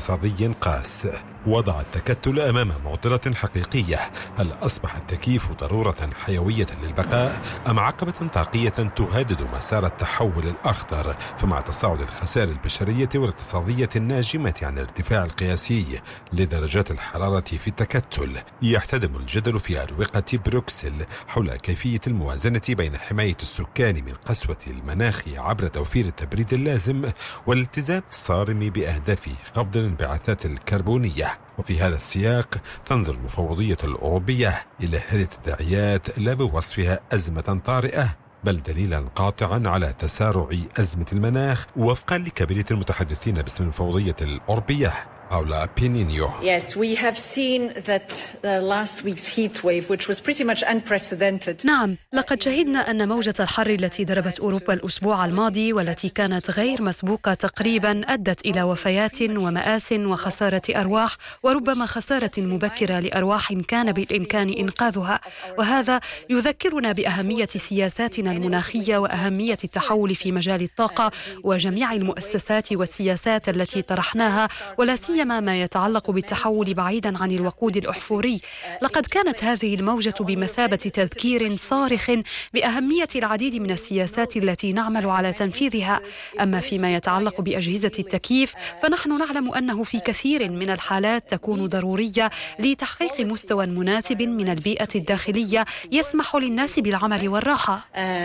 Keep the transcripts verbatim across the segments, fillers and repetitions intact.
اقتصادي قاس. وضع التكتل أمام معضلة حقيقية: هل أصبح التكييف ضرورة حيوية للبقاء أم عقبة طاقية تهدد مسار التحول الأخضر؟ فمع تصاعد الخسائر البشرية والاقتصادية الناجمة عن الارتفاع القياسي لدرجات الحرارة في التكتل، يحتدم الجدل في أروقة بروكسل حول كيفية الموازنة بين حماية السكان من قسوة المناخ عبر توفير التبريد اللازم والالتزام الصارم بأهداف خفض الانبعاثات الكربونية. وفي هذا السياق تنظر المفوضية الأوروبية إلى هذه التداعيات لا بوصفها أزمة طارئة بل دليلا قاطعا على تسارع أزمة المناخ، وفقا لكبيرة المتحدثين باسم المفوضية الأوروبية باولا بينينيو. Yes, we have seen that the last week's heat wave, which was pretty much unprecedented. نعم، لقد شهدنا أن موجة الحر التي ضربت أوروبا الأسبوع الماضي والتي كانت غير مسبوقة تقريبا أدت إلى وفيات ومآس وخسارة أرواح، وربما خسارة مبكرة لأرواح كان بالإمكان إنقاذها. وهذا يذكرنا بأهمية سياساتنا المناخية وأهمية التحول في مجال الطاقة وجميع المؤسسات والسياسات التي طرحناها، ولا سيما ما يتعلق بالتحول بعيدا عن الوقود الأحفوري. لقد كانت هذه الموجة بمثابة تذكير صارخ بأهمية العديد من السياسات التي نعمل على تنفيذها. أما فيما يتعلق بأجهزة التكييف فنحن نعلم أنه في كثير من الحالات تكون ضرورية لتحقيق مستوى مناسب من البيئة الداخلية يسمح للناس بالعمل والراحة.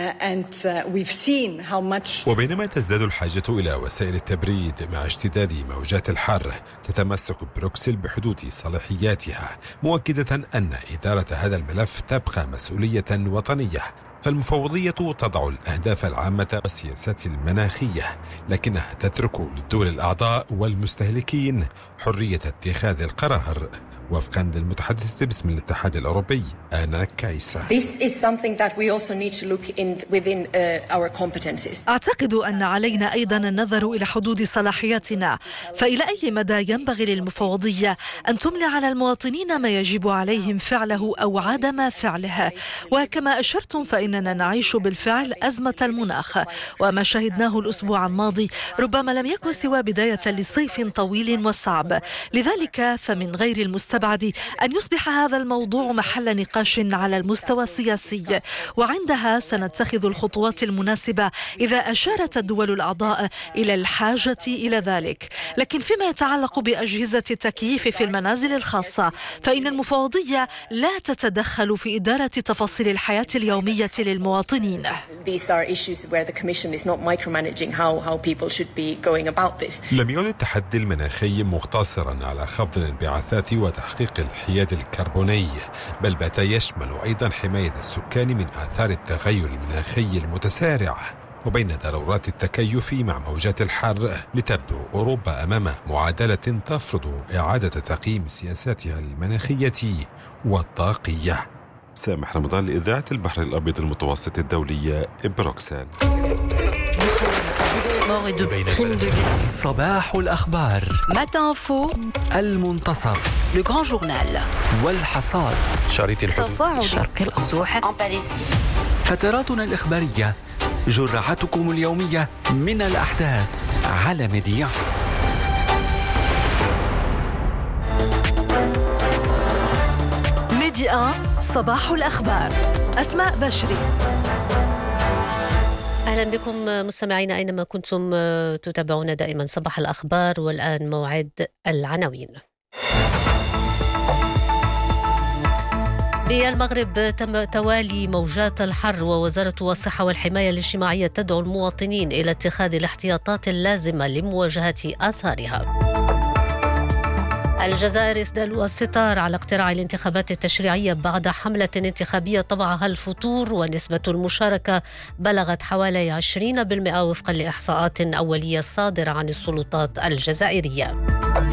وبينما تزداد الحاجة إلى وسائل التبريد مع اشتداد موجات الحر، تتمسك بروكسل بحدود صلاحياتها، مؤكدة أن إدارة هذا الملف تبقى مسؤولية وطنية. فالمفوضية تضع الأهداف العامة والسياسات المناخية، لكنها تترك للدول الأعضاء والمستهلكين حرية اتخاذ القرار، وفقا للمتحدث باسم الاتحاد الأوروبي أنا كايسا. أعتقد أن علينا أيضا النظر إلى حدود صلاحياتنا، فإلى أي مدى ينبغي للمفوضية أن تملي على المواطنين ما يجب عليهم فعله أو عدم فعله. وكما أشرتم فإننا نعيش بالفعل أزمة المناخ، وما شهدناه الأسبوع الماضي ربما لم يكن سوى بداية لصيف طويل وصعب. لذلك فمن غير المستبعد أن يصبح هذا الموضوع محل نقاش على المستوى السياسي، وعندها سنتخذ الخطوات المناسبة إذا أشارت الدول الأعضاء إلى الحاجة إلى ذلك. لكن فيما يتعلق بأجهزة التكييف في المنازل الخاصة فإن المفوضية لا تتدخل في إدارة تفاصيل الحياة اليومية للمواطنين. لم يعد التحدي المناخي مقتصرا على خفض الانبعاثات وتحقيق الحياد الكربوني، بل بات يشمل أيضا حماية السكان من آثار التغير المناخي المتسارع. وبين ضرورات التكيف مع موجات الحر لتبدو أوروبا أمام معادلة تفرض إعادة تقييم سياساتها المناخية والطاقية. سامح رمضان لإذاعة البحر الأبيض المتوسط الدولية بروكسل. صباح الأخبار، ماتانفو، المنتصف، لو غران جورنال، والحصاد، شريط الحدود، الشرق الأوسط، فتراتنا الإخبارية، جرعتكم اليومية من الأحداث على ميديا. ميديا صباح الأخبار، أسماء بشري. أهلا بكم مستمعينا أينما كنتم تتابعون دائما صباح الأخبار، والآن موعد العناوين. بالمغرب تم توالي موجات الحر، ووزارة الصحة والحماية الاجتماعية تدعو المواطنين إلى اتخاذ الاحتياطات اللازمة لمواجهة آثارها. الجزائر إسدال الستار على اقتراع الانتخابات التشريعية بعد حملة انتخابية طبعها الفتور، ونسبة المشاركة بلغت حوالي عشرين بالمئة وفقا لإحصاءات أولية صادرة عن السلطات الجزائرية.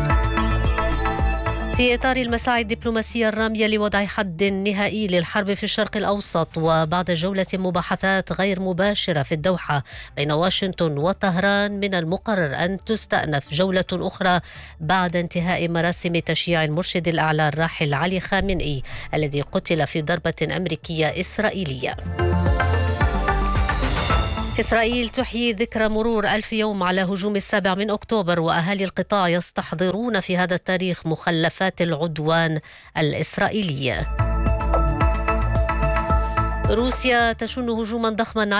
في إطار المساعي الدبلوماسية الرامية لوضع حد نهائي للحرب في الشرق الأوسط، وبعد جولة مباحثات غير مباشرة في الدوحة بين واشنطن وطهران، من المقرر أن تستأنف جولة أخرى بعد انتهاء مراسم تشييع المرشد الأعلى الراحل علي خامنئي الذي قتل في ضربة أمريكية إسرائيلية. إسرائيل تحيي ذكرى مرور ألف يوم على هجوم السابع من أكتوبر، وأهالي القطاع يستحضرون في هذا التاريخ مخلفات العدوان الإسرائيلي. روسيا تشن هجوما ضخما